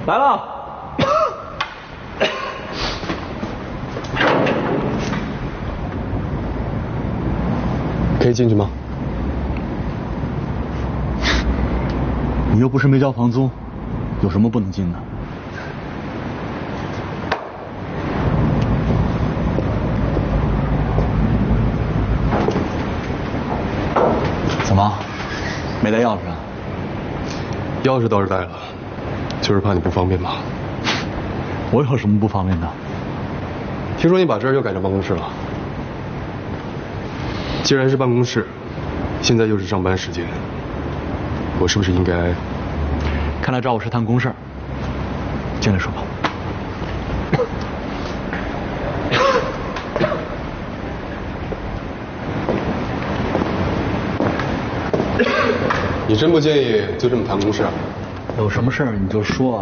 来了。 可以进去吗？ 你又不是没交房租，有什么不能进的？怎么，没带钥匙啊？ 钥匙倒是带了，就是怕你不方便嘛。 我有什么不方便的？ 听说你把这儿又改成办公室了。既然是办公室，现在又是上班时间，我是不是应该…… 看来找我是谈公事，进来说吧。 你真不介意就这么谈公事啊？ 有什么事儿你就说。